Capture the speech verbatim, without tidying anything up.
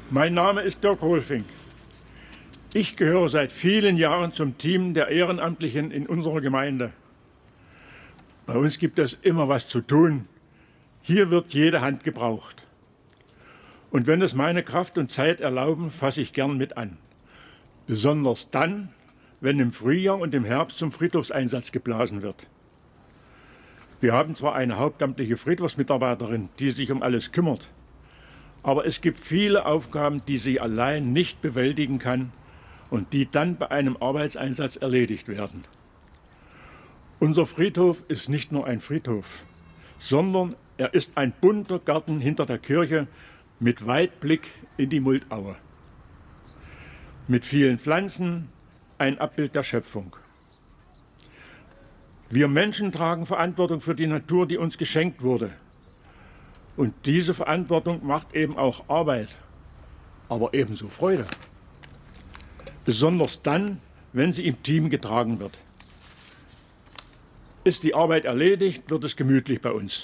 Mein Name ist Dirk Rolfing. Ich gehöre seit vielen Jahren zum Team der Ehrenamtlichen in unserer Gemeinde. Bei uns gibt es immer was zu tun. Hier wird jede Hand gebraucht. Und wenn es meine Kraft und Zeit erlauben, fasse ich gern mit an. Besonders dann, wenn im Frühjahr und im Herbst zum Friedhofseinsatz geblasen wird. Wir haben zwar eine hauptamtliche Friedhofsmitarbeiterin, die sich um alles kümmert, aber es gibt viele Aufgaben, die sie allein nicht bewältigen kann und die dann bei einem Arbeitseinsatz erledigt werden. Unser Friedhof ist nicht nur ein Friedhof, sondern er ist ein bunter Garten hinter der Kirche mit Weitblick in die Muldaue. Mit vielen Pflanzen, ein Abbild der Schöpfung. Wir Menschen tragen Verantwortung für die Natur, die uns geschenkt wurde. Und diese Verantwortung macht eben auch Arbeit, aber ebenso Freude. Besonders dann, wenn sie im Team getragen wird. Ist die Arbeit erledigt, wird es gemütlich bei uns.